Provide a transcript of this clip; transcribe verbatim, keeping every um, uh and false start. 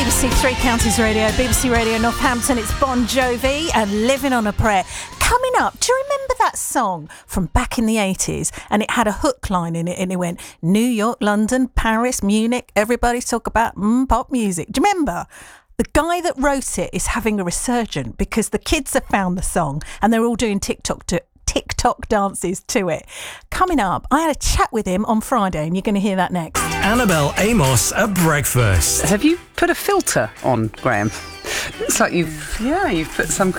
B B C Three Counties Radio, B B C Radio Northampton. It's Bon Jovi and Living on a Prayer. Coming up, do you remember that song from back in the eighties? And it had a hook line in it, and it went, New York, London, Paris, Munich, everybody's talk about mm, pop music. Do you remember? The guy that wrote it is having a resurgence because the kids have found the song and they're all doing TikTok to TikTok dances to it. Coming up, I had a chat with him on Friday, and you're going to hear that next. Annabelle Amos at breakfast. Have you put a filter on, Graham? Looks like you've, yeah, you've put some